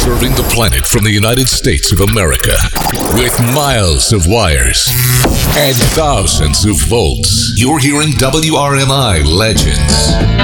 Serving the planet from the United States of America. With miles of wires and thousands of volts. You're hearing WRMI Legends.